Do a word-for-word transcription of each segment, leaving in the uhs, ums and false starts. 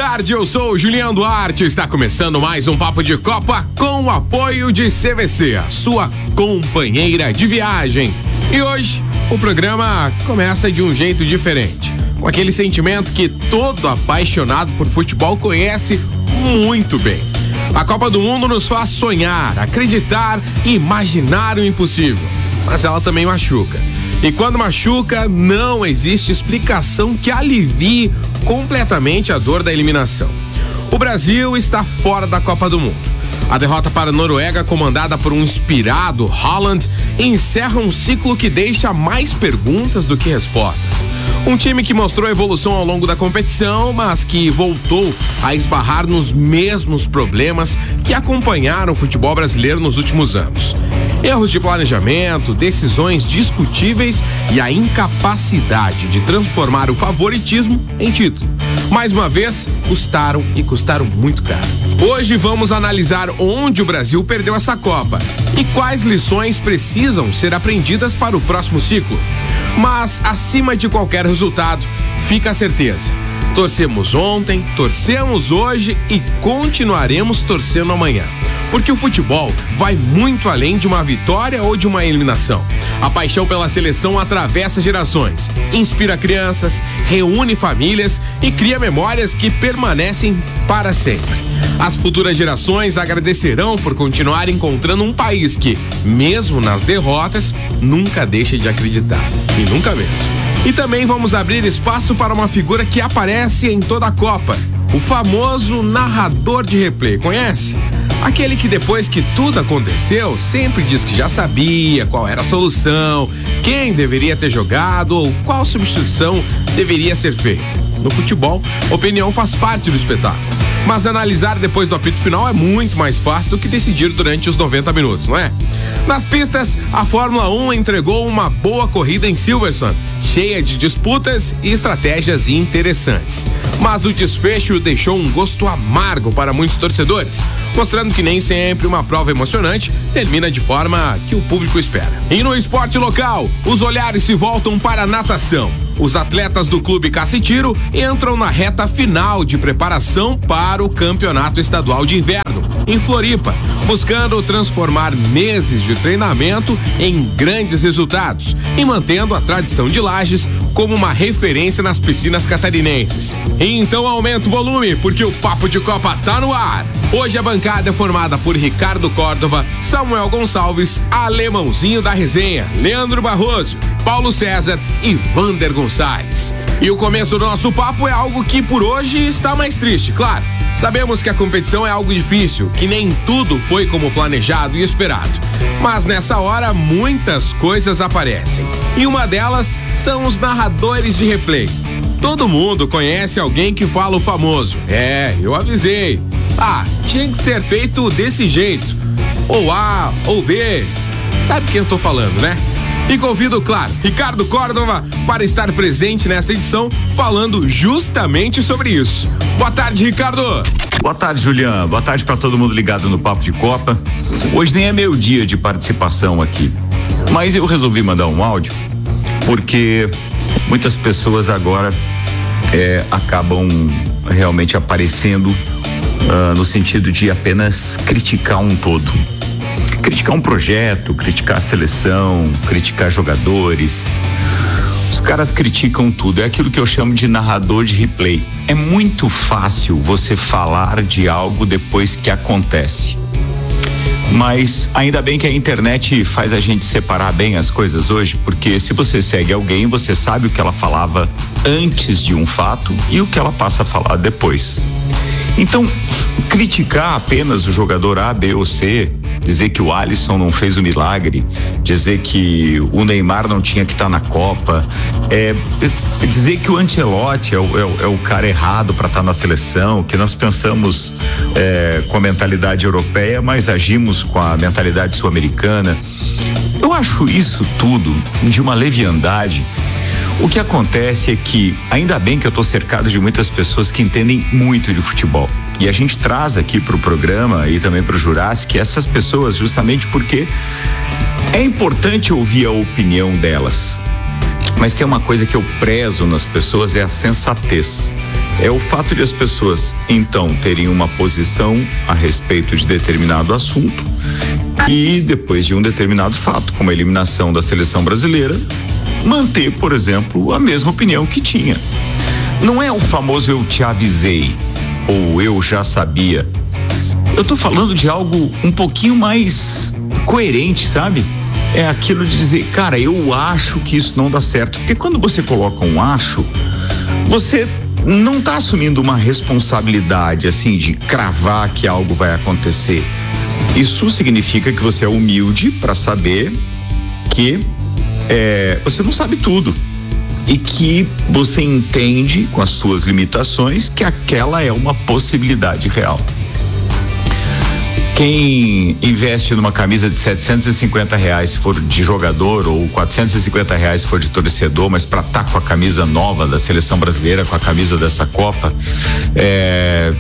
tarde, eu sou o Juliano Duarte. Está começando mais um Papo de Copa com o apoio de C V C, a sua companheira de viagem. E hoje o programa começa de um jeito diferente, com aquele sentimento que todo apaixonado por futebol conhece muito bem. A Copa do Mundo nos faz sonhar, acreditar e imaginar o impossível, mas ela também machuca. E quando machuca, não existe explicação que alivie completamente a dor da eliminação. O Brasil está fora da Copa do Mundo. A derrota para a Noruega, comandada por um inspirado Haaland, encerra um ciclo que deixa mais perguntas do que respostas. Um time que mostrou evolução ao longo da competição, mas que voltou a esbarrar nos mesmos problemas que acompanharam o futebol brasileiro nos últimos anos. Erros de planejamento, decisões discutíveis e a incapacidade de transformar o favoritismo em título. Mais uma vez, custaram e custaram muito caro. Hoje vamos analisar onde o Brasil perdeu essa Copa e quais lições precisam ser aprendidas para o próximo ciclo. Mas, acima de qualquer resultado, fica a certeza. Torcemos ontem, torcemos hoje e continuaremos torcendo amanhã. Porque o futebol vai muito além de uma vitória ou de uma eliminação. A paixão pela seleção atravessa gerações, inspira crianças, reúne famílias e cria memórias que permanecem para sempre. As futuras gerações agradecerão por continuar encontrando um país que, mesmo nas derrotas, nunca deixa de acreditar. E nunca mesmo. E também vamos abrir espaço para uma figura que aparece em toda a Copa, o famoso narrador de replay, conhece? Aquele que depois que tudo aconteceu, sempre diz que já sabia qual era a solução, quem deveria ter jogado ou qual substituição deveria ser feita. No futebol, opinião faz parte do espetáculo. Mas analisar depois do apito final é muito mais fácil do que decidir durante os noventa minutos, não é? Nas pistas, a Fórmula um entregou uma boa corrida em Silverstone, cheia de disputas e estratégias interessantes. Mas o desfecho deixou um gosto amargo para muitos torcedores, mostrando que nem sempre uma prova emocionante termina de forma que o público espera. E no esporte local, os olhares se voltam para a natação. Os atletas do Clube Caça e Tiro entram na reta final de preparação para o Campeonato Estadual de Inverno, em Floripa, buscando transformar meses de treinamento em grandes resultados e mantendo a tradição de Lages como uma referência nas piscinas catarinenses. E então aumenta o volume, porque o Papo de Copa tá no ar. Hoje a bancada é formada por Ricardo Córdova, Samuel Gonçalves, Alemãozinho da Resenha, Leandro Barroso, Paulo César e Vander Gonçalves. E o começo do nosso papo é algo que por hoje está mais triste, claro. Sabemos que a competição é algo difícil, que nem tudo foi como planejado e esperado. Mas nessa hora muitas coisas aparecem. E uma delas são os narradores de replay. Todo mundo conhece alguém que fala o famoso: é, eu avisei. Ah, tinha que ser feito desse jeito. Ou A, ou B. Sabe quem eu tô falando, né? E convido, claro, Ricardo Córdova para estar presente nesta edição falando justamente sobre isso. Boa tarde, Ricardo. Boa tarde, Juliano. Boa tarde para todo mundo ligado no Papo de Copa. Hoje nem é meu dia de participação aqui, mas eu resolvi mandar um áudio porque muitas pessoas agora é, acabam realmente aparecendo uh, no sentido de apenas criticar um todo. Criticar um projeto, criticar a seleção, criticar jogadores. Os caras criticam tudo, é aquilo que eu chamo de narrador de replay. É muito fácil você falar de algo depois que acontece. Mas ainda bem que a internet faz a gente separar bem as coisas hoje, porque se você segue alguém, você sabe o que ela falava antes de um fato e o que ela passa a falar depois. Então, criticar apenas o jogador A, B ou C, dizer que o Alisson não fez o milagre, dizer que o Neymar não tinha que estar na Copa, é, dizer que o Ancelotti é o, é o, é o cara errado para estar na seleção, que nós pensamos é, com a mentalidade europeia, mas agimos com a mentalidade sul-americana. Eu acho isso tudo de uma leviandade. O que acontece é que, ainda bem que eu estou cercado de muitas pessoas que entendem muito de futebol. E a gente traz aqui para o programa e também para o Jurassic essas pessoas justamente porque é importante ouvir a opinião delas. Mas tem uma coisa que eu prezo nas pessoas, é a sensatez. É o fato de as pessoas, então, terem uma posição a respeito de determinado assunto e, depois de um determinado fato, como a eliminação da seleção brasileira, manter, por exemplo, a mesma opinião que tinha. Não é o famoso eu te avisei ou eu já sabia. Eu tô falando de algo um pouquinho mais coerente, sabe? É aquilo de dizer, cara, eu acho que isso não dá certo. Porque quando você coloca um acho, você não tá assumindo uma responsabilidade, assim, de cravar que algo vai acontecer. Isso significa que você é humilde para saber que é, você não sabe tudo. E que você entende, com as suas limitações, que aquela é uma possibilidade real. Quem investe numa camisa de setecentos e cinquenta reais se for de jogador ou quatrocentos e cinquenta reais se for de torcedor, mas para estar com a camisa nova da seleção brasileira, com a camisa dessa Copa, é,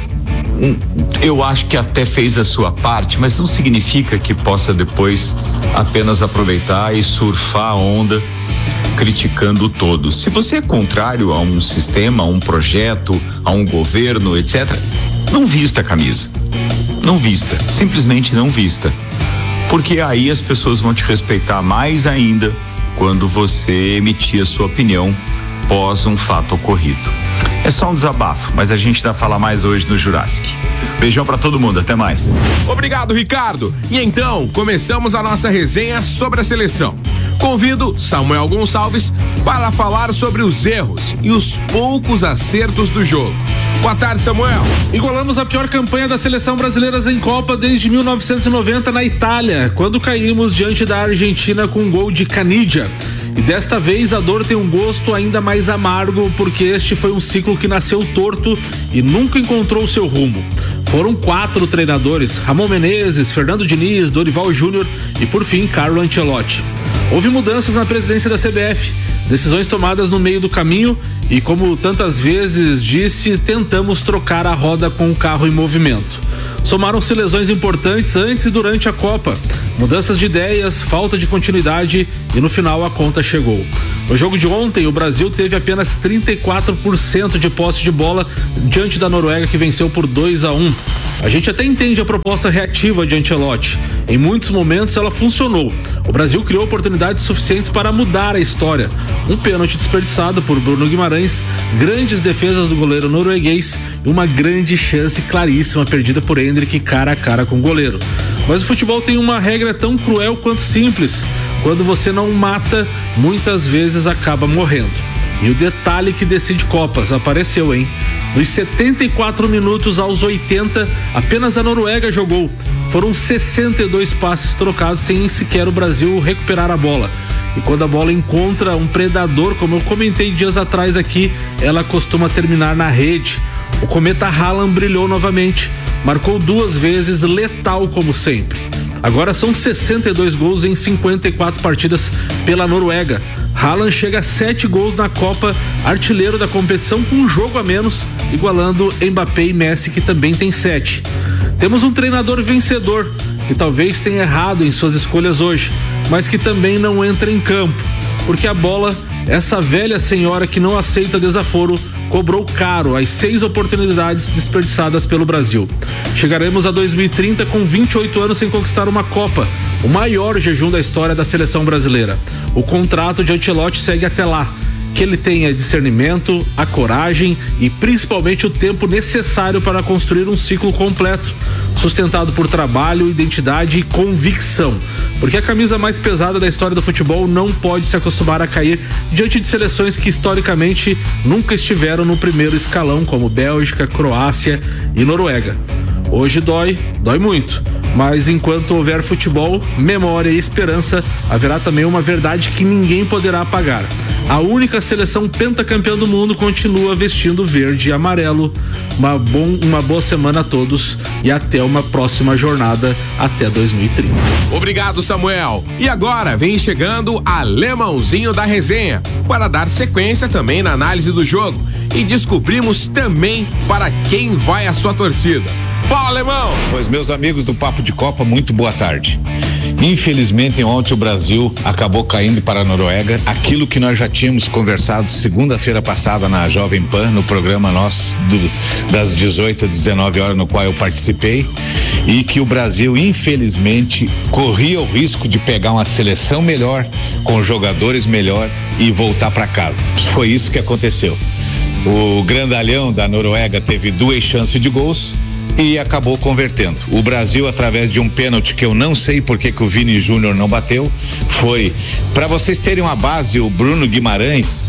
eu acho que até fez a sua parte, mas não significa que possa depois apenas aproveitar e surfar a onda criticando todos. Se você é contrário a um sistema, a um projeto, a um governo, etcétera, não vista a camisa. Não vista, simplesmente não vista. Porque aí as pessoas vão te respeitar mais ainda quando você emitir a sua opinião pós um fato ocorrido. É só um desabafo, mas a gente vai falar mais hoje no Jurassic. Beijão pra todo mundo, até mais. Obrigado, Ricardo. E então, começamos a nossa resenha sobre a seleção. Convido Samuel Gonçalves para falar sobre os erros e os poucos acertos do jogo. Boa tarde, Samuel. Igualamos a pior campanha das seleção brasileiras em Copa desde mil novecentos e noventa na Itália, quando caímos diante da Argentina com um gol de Canidia. E desta vez a dor tem um gosto ainda mais amargo, porque este foi um ciclo que nasceu torto e nunca encontrou seu rumo. Foram quatro treinadores: Ramon Menezes, Fernando Diniz, Dorival Júnior e, por fim, Carlo Ancelotti. Houve mudanças na presidência da C B F, decisões tomadas no meio do caminho e, como tantas vezes disse, tentamos trocar a roda com o carro em movimento. Somaram-se lesões importantes antes e durante a Copa, mudanças de ideias, falta de continuidade e no final a conta chegou. No jogo de ontem, o Brasil teve apenas trinta e quatro por cento de posse de bola diante da Noruega, que venceu por dois a um. A gente até entende a proposta reativa de Ancelotti. Em muitos momentos ela funcionou. O Brasil criou oportunidades suficientes para mudar a história. Um pênalti desperdiçado por Bruno Guimarães, grandes defesas do goleiro norueguês e uma grande chance claríssima perdida por Endrick cara a cara com o goleiro. Mas o futebol tem uma regra tão cruel quanto simples: quando você não mata, muitas vezes acaba morrendo. E o detalhe que decide Copas apareceu, hein? Dos setenta e quatro minutos aos oitenta, apenas a Noruega jogou. Foram sessenta e dois passes trocados sem sequer o Brasil recuperar a bola. E quando a bola encontra um predador, como eu comentei dias atrás aqui, ela costuma terminar na rede. O cometa Haaland brilhou novamente, marcou duas vezes, letal como sempre. Agora são sessenta e dois gols em cinquenta e quatro partidas pela Noruega. Haaland chega a sete gols na Copa, artilheiro da competição com um jogo a menos, igualando Mbappé e Messi, que também tem sete. Temos um treinador vencedor, que talvez tenha errado em suas escolhas hoje, mas que também não entra em campo, porque a bola, essa velha senhora que não aceita desaforo, cobrou caro as seis oportunidades desperdiçadas pelo Brasil. Chegaremos a dois mil e trinta com vinte e oito anos sem conquistar uma Copa, o maior jejum da história da seleção brasileira. O contrato de Ancelotti segue até lá. Que ele tenha discernimento, a coragem e principalmente o tempo necessário para construir um ciclo completo, sustentado por trabalho, identidade e convicção. Porque a camisa mais pesada da história do futebol não pode se acostumar a cair diante de seleções que historicamente nunca estiveram no primeiro escalão, como Bélgica, Croácia e Noruega. Hoje dói, dói muito, mas enquanto houver futebol, memória e esperança, haverá também uma verdade que ninguém poderá apagar. A única seleção pentacampeã do mundo continua vestindo verde e amarelo. Uma, bom, uma boa semana a todos e até uma próxima jornada, até dois mil e trinta. Obrigado, Samuel. E agora vem chegando Alemãozinho da resenha, para dar sequência também na análise do jogo. E descobrimos também para quem vai a sua torcida. Fala, Alemão! Pois, meus amigos do Papo de Copa, muito boa tarde. Infelizmente, ontem o Brasil acabou caindo para a Noruega. Aquilo que nós já tínhamos conversado segunda-feira passada na Jovem Pan, no programa nosso do, das dezoito às dezenove horas, no qual eu participei, e que o Brasil, infelizmente, corria o risco de pegar uma seleção melhor, com jogadores melhor e voltar para casa. Foi isso que aconteceu. O grandalhão da Noruega teve duas chances de gols e acabou convertendo. O Brasil, através de um pênalti que eu não sei por que que o Vini Júnior não bateu, foi, para vocês terem uma base, o Bruno Guimarães,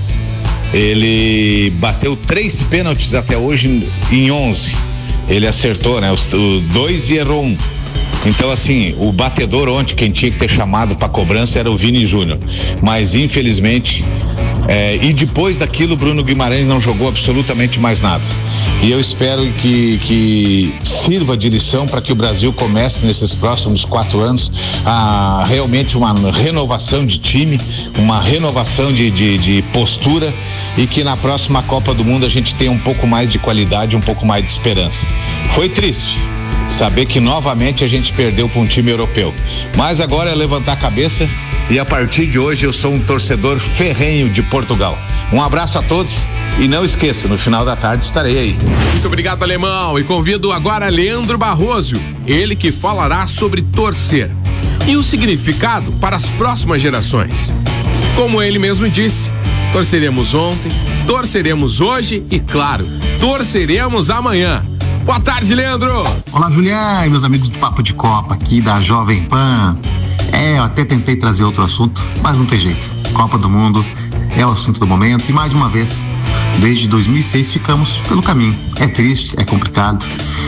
ele bateu três pênaltis até hoje em onze. Ele acertou, né? Os, o dois e errou um. Então, assim, o batedor ontem, quem tinha que ter chamado para cobrança era o Vini Júnior. Mas, infelizmente, é, e depois daquilo, o Bruno Guimarães não jogou absolutamente mais nada. E eu espero que, que sirva de lição para que o Brasil comece nesses próximos quatro anos a realmente uma renovação de time, uma renovação de, de, de postura, e que na próxima Copa do Mundo a gente tenha um pouco mais de qualidade, um pouco mais de esperança. Foi triste saber que novamente a gente perdeu para um time europeu, mas agora é levantar a cabeça, e a partir de hoje eu sou um torcedor ferrenho de Portugal. Um abraço a todos e não esqueça, no final da tarde estarei aí. Muito obrigado, Alemão, e convido agora Leandro Barroso, ele que falará sobre torcer e o significado para as próximas gerações. Como ele mesmo disse, torceremos ontem, torceremos hoje e, claro, torceremos amanhã. Boa tarde, Leandro. Olá, Julián e meus amigos do Papo de Copa aqui da Jovem Pan. É, eu até tentei trazer outro assunto, mas não tem jeito. Copa do Mundo é o assunto do momento e, mais uma vez, desde dois mil e seis ficamos pelo caminho. É triste, é complicado.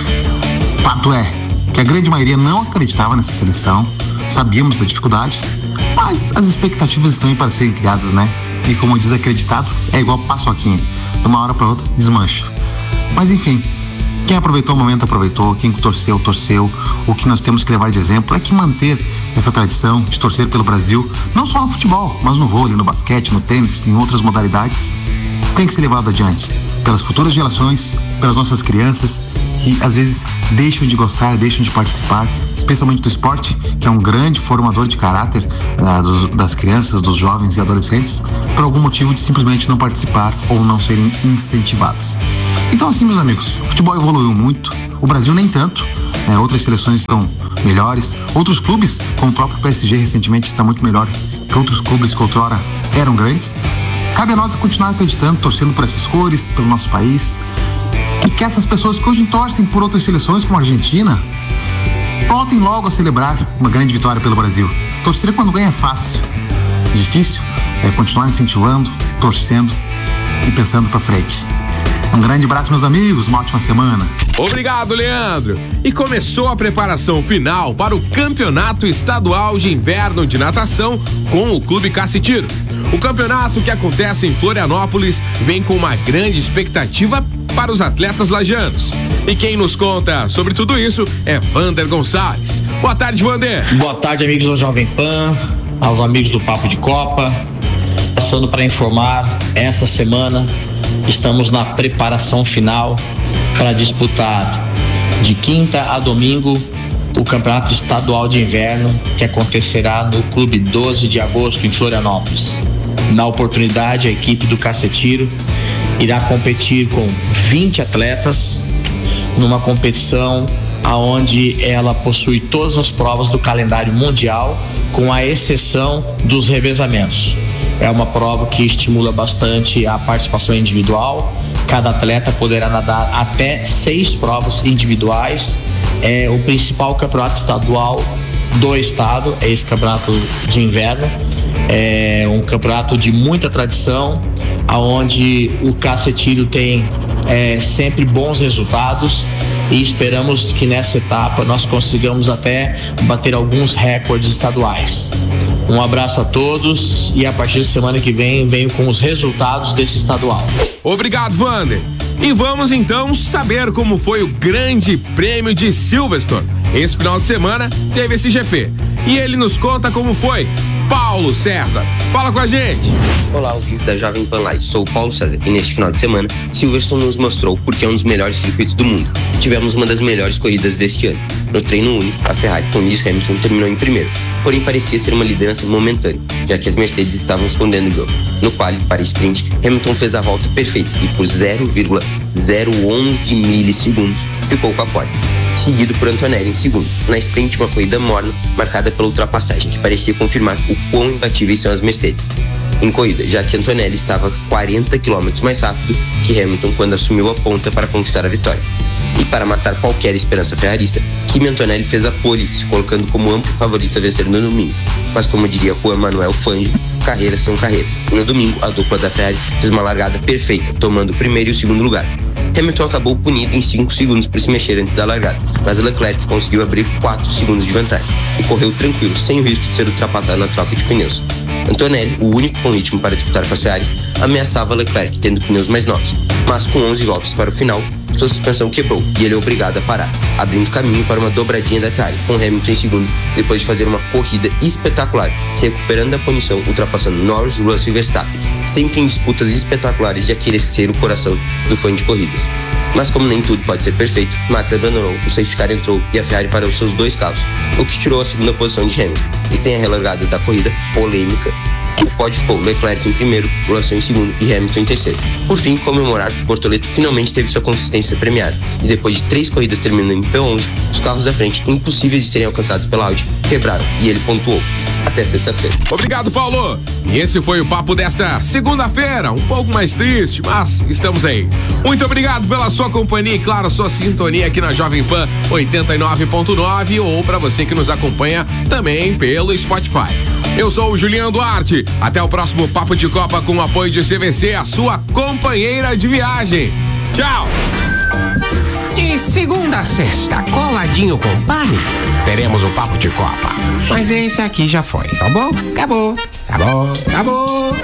Fato é que a grande maioria não acreditava nessa seleção, sabíamos da dificuldade, mas as expectativas estão para serem criadas, né? E como diz acreditado, é igual paçoquinha, de uma hora para outra desmancha. Mas enfim, quem aproveitou o momento aproveitou, quem torceu, torceu. O que nós temos que levar de exemplo é que manter essa tradição de torcer pelo Brasil, não só no futebol, mas no vôlei, no basquete, no tênis, em outras modalidades, tem que ser levado adiante pelas futuras gerações, pelas nossas crianças, que às vezes deixam de gostar, deixam de participar, especialmente do esporte, que é um grande formador de caráter uh, dos, das crianças, dos jovens e adolescentes, por algum motivo de simplesmente não participar ou não serem incentivados. Então, assim, meus amigos, o futebol evoluiu muito, o Brasil nem tanto, né? Outras seleções estão melhores, outros clubes, como o próprio P S G recentemente, está muito melhor que outros clubes que outrora eram grandes. Cabe a nós continuar acreditando, torcendo por essas cores, pelo nosso país, e que essas pessoas que hoje torcem por outras seleções, como a Argentina, voltem logo a celebrar uma grande vitória pelo Brasil. Torcer quando ganha é fácil, difícil é continuar incentivando, torcendo e pensando para frente. Um grande abraço, meus amigos, uma ótima semana. Obrigado, Leandro. E começou a preparação final para o Campeonato Estadual de Inverno de Natação com o Clube Cacetiro. O campeonato, que acontece em Florianópolis, vem com uma grande expectativa para os atletas lajanos. E quem nos conta sobre tudo isso é Vander Gonçalves. Boa tarde, Vander. Boa tarde, amigos do Jovem Pan, aos amigos do Papo de Copa. Passando para informar, essa semana estamos na preparação final para disputar de quinta a domingo o Campeonato Estadual de Inverno, que acontecerá no Clube doze de agosto em Florianópolis. Na oportunidade, a equipe do Cacetiro irá competir com vinte atletas numa competição aonde ela possui todas as provas do calendário mundial, com a exceção dos revezamentos. É uma prova que estimula bastante a participação individual. Cada atleta poderá nadar até seis provas individuais. É o principal campeonato estadual do estado, é esse campeonato de inverno. É um campeonato de muita tradição, aonde o Cacetiro tem é, sempre bons resultados, e esperamos que nessa etapa nós consigamos até bater alguns recordes estaduais. Um abraço a todos e a partir da semana que vem venho com os resultados desse estadual. Obrigado, Vander. E vamos então saber como foi o Grande Prêmio de Silverstone. Esse final de semana teve esse G P e ele nos conta como foi. Paulo César. Fala com a gente. Olá, ouvintes da Jovem Pan Live. Sou o Paulo César e neste final de semana, Silverstone nos mostrou porque é um dos melhores circuitos do mundo. Tivemos uma das melhores corridas deste ano. No treino único, a Ferrari com Lewis Hamilton terminou em primeiro, porém parecia ser uma liderança momentânea, já que as Mercedes estavam escondendo o jogo. No quali, para sprint, Hamilton fez a volta perfeita e por zero vírgula zero onze milissegundos ficou com a pole, seguido por Antonelli em segundo. Na sprint, uma corrida morna, marcada pela ultrapassagem, que parecia confirmar o quão imbatíveis são as Mercedes em corrida, já que Antonelli estava quarenta quilômetros mais rápido que Hamilton quando assumiu a ponta para conquistar a vitória. E para matar qualquer esperança ferrarista, Kimi Antonelli fez a pole, se colocando como amplo favorito a vencer no domingo. Mas como diria Juan Manuel Fangio, carreiras são carreiras. No domingo, a dupla da Ferrari fez uma largada perfeita, tomando o primeiro e o segundo lugar. Hamilton acabou punido em cinco segundos por se mexer antes da largada, mas Leclerc conseguiu abrir quatro segundos de vantagem e correu tranquilo, sem o risco de ser ultrapassado na troca de pneus. Antonelli, o único com ritmo para disputar com as Ferraris, ameaçava Leclerc tendo pneus mais novos, mas com onze voltas para o final, sua suspensão quebrou e ele é obrigado a parar, abrindo caminho para uma dobradinha da Ferrari, com Hamilton em segundo, depois de fazer uma corrida espetacular, se recuperando da punição, ultrapassando Norris, Russell e Verstappen, sempre em disputas espetaculares de aquecer o coração do fã de corridas. Mas como nem tudo pode ser perfeito, Max abandonou, o safety car entrou e a Ferrari parou seus dois carros, o que tirou a segunda posição de Hamilton. E sem a relargada da corrida polêmica, o pódio ficou Leclerc em primeiro, Russell em segundo e Hamilton em terceiro. Por fim, comemorar que Bortoleto finalmente teve sua consistência premiada e depois de três corridas terminando em P onze, os carros da frente, impossíveis de serem alcançados pela Audi, quebraram e ele pontuou. Até sexta-feira. Obrigado, Paulo. E esse foi o papo desta segunda-feira, um pouco mais triste, mas estamos aí. Muito obrigado pela sua companhia e, claro, sua sintonia aqui na Jovem Pan oitenta e nove ponto nove ou para você que nos acompanha também pelo Spotify. Eu sou o Juliano Duarte. Até o próximo Papo de Copa com o apoio de C V C, a sua companheira de viagem. Tchau! De segunda a sexta, coladinho com Pânico, teremos o Papo de Copa. Mas esse aqui já foi, tá bom? Acabou, acabou, acabou.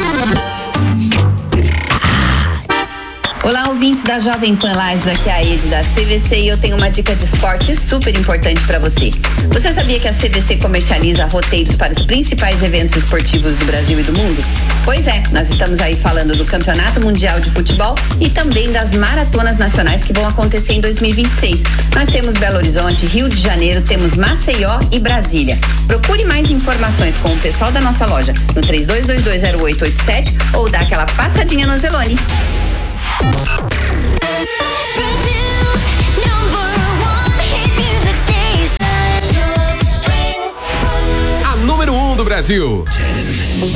Olá, ouvintes da Jovem Pan Lages, aqui é a Ed da C V C e eu tenho uma dica de esporte super importante para você. Você sabia que a C V C comercializa roteiros para os principais eventos esportivos do Brasil e do mundo? Pois é, nós estamos aí falando do Campeonato Mundial de Futebol e também das maratonas nacionais que vão acontecer em dois mil e vinte e seis. Nós temos Belo Horizonte, Rio de Janeiro, temos Maceió e Brasília. Procure mais informações com o pessoal da nossa loja no três dois dois dois zero oito oito sete ou dá aquela passadinha no Gelone. A número um do Brasil.